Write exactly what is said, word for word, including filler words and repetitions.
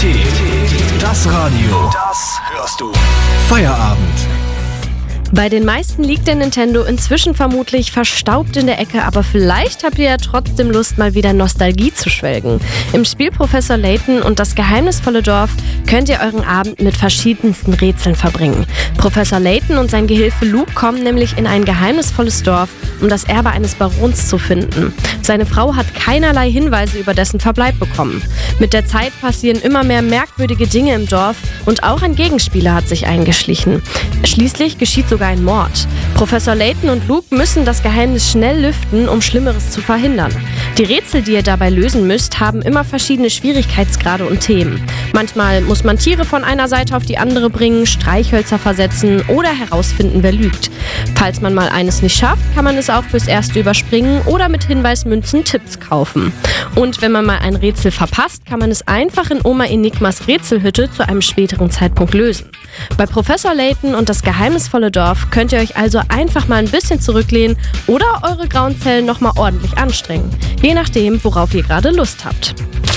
Das Radio. Das hörst du. Feierabend. Bei den meisten liegt der Nintendo inzwischen vermutlich verstaubt in der Ecke, aber vielleicht habt ihr ja trotzdem Lust, mal wieder Nostalgie zu schwelgen. Im Spiel Professor Layton und das geheimnisvolle Dorf könnt ihr euren Abend mit verschiedensten Rätseln verbringen. Professor Layton und sein Gehilfe Luke kommen nämlich in ein geheimnisvolles Dorf, um das Erbe eines Barons zu finden. Seine Frau hat keinerlei Hinweise über dessen Verbleib bekommen. Mit der Zeit passieren immer mehr merkwürdige Dinge im Dorf und auch ein Gegenspieler hat sich eingeschlichen. Schließlich geschieht sogar ein Mord. Professor Layton und Luke müssen das Geheimnis schnell lüften, um Schlimmeres zu verhindern. Die Rätsel, die ihr dabei lösen müsst, haben immer verschiedene Schwierigkeitsgrade und Themen. Manchmal muss man Tiere von einer Seite auf die andere bringen, Streichhölzer versetzen oder herausfinden, wer lügt. Falls man mal eines nicht schafft, kann man es auch fürs Erste überspringen oder mit Hinweismünzen Tipps kaufen. Und wenn man mal ein Rätsel verpasst, kann man es einfach in Oma Enigmas Rätselhütte zu einem späteren Zeitpunkt lösen. Bei Professor Layton und das geheimnisvolle Dorf könnt ihr euch also einfach mal ein bisschen zurücklehnen oder eure grauen Zellen nochmal ordentlich anstrengen. Je nachdem, worauf ihr gerade Lust habt.